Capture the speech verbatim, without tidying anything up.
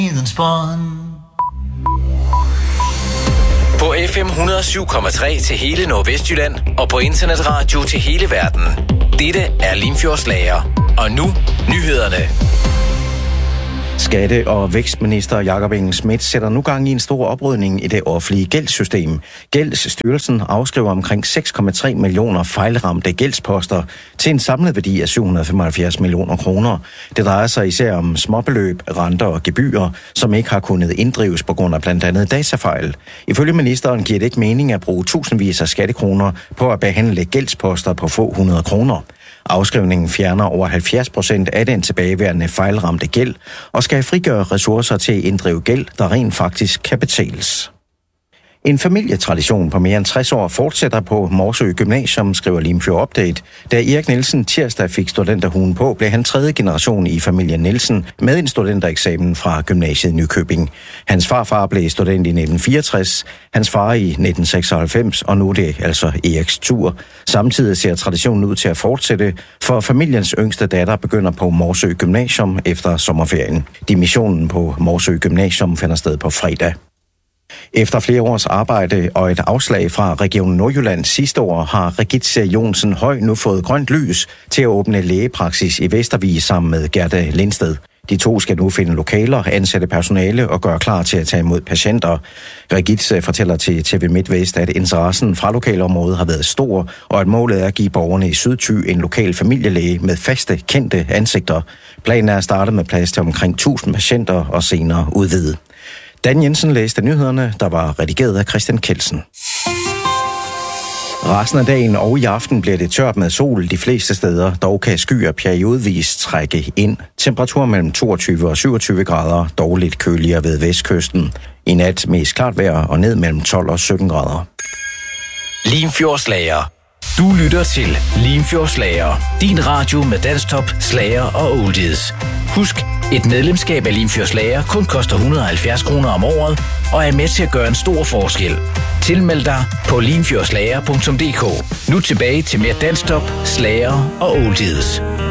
På F M et hundrede og syv komma tre til hele Nordvestjylland og på internetradio til hele verden. Dette er Limfjordsslager. Og nu nyhederne. Skatte- og vækstminister Jakob Engel-Schmidt sætter nu gang i en stor oprydning i det offentlige gældssystem. Gældsstyrelsen afskriver omkring seks komma tre millioner fejlramte gældsposter til en samlet værdi af syv hundrede og femoghalvfjerds millioner kroner. Det drejer sig især om småbeløb, renter og gebyrer, som ikke har kunnet inddrives på grund af blandt andet datafejl. Ifølge ministeren giver det ikke mening at bruge tusindvis af skattekroner på at behandle gældsposter på få hundrede kroner. Afskrivningen fjerner over halvfjerds procent af den tilbageværende fejlramte gæld og skal frigøre ressourcer til at inddrive gæld, der rent faktisk kan betales. En familietradition på mere end tres år fortsætter på Morsø Gymnasium, skriver Limfjord Update. Da Erik Nielsen tirsdag fik studenterhuen på, blev han tredje generation i familien Nielsen med en studentereksamen fra gymnasiet i Nykøbing. Hans farfar blev student i nitten fireogtres, hans far i nitten seksoghalvfems, og nu er det altså Eriks tur. Samtidig ser traditionen ud til at fortsætte, for familiens yngste datter begynder på Morsø Gymnasium efter sommerferien. Dimissionen på Morsø Gymnasium finder sted på fredag. Efter flere års arbejde og et afslag fra Region Nordjylland sidste år, har Regitze Jonsen Høj nu fået grønt lys til at åbne lægepraksis i Vestervig sammen med Gerda Lindsted. De to skal nu finde lokaler, ansætte personale og gøre klar til at tage imod patienter. Regitze fortæller til T V MidtVest, at interessen fra lokalområdet har været stor, og at målet er at give borgerne i Sydthy en lokal familielæge med faste, kendte ansigter. Planen er at starte med plads til omkring tusind patienter og senere udvide. Dan Jensen læste nyhederne, der var redigeret af Christian Kelsen. Resten af dagen og i aften bliver det tørt med sol de fleste steder, dog kan skyer periodvis trække ind. Temperatur mellem toogtyve og syvogtyve grader, dog lidt køligere ved vestkysten. I nat mest klart vejr og ned mellem tolv og sytten grader. Limfjordsslager. Du lytter til Limfjordsslager. Din radio med dansktop, slager og oldies. Husk, et medlemskab af Limfjordsslager kun koster et hundrede og halvfjerds kroner om året og er med til at gøre en stor forskel. Tilmeld dig på limfjordslager punktum d k. Nu tilbage til mere dansktop, slager og oldies.